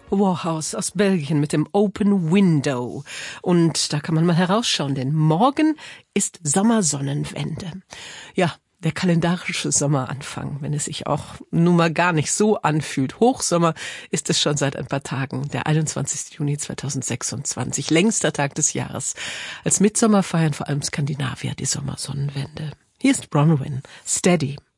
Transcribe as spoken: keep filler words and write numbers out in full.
Warhouse aus Belgien mit dem Open Window. Und da kann man mal herausschauen, denn morgen ist Sommersonnenwende. Ja, der kalendarische Sommeranfang, wenn es sich auch nun mal gar nicht so anfühlt. Hochsommer ist es schon seit ein paar Tagen, der einundzwanzigsten Juni zweitausendsechsundzwanzig, längster Tag des Jahres. Als Mitsommer feiern vor allem Skandinavier die Sommersonnenwende. Hier ist Bronwyn, Steady.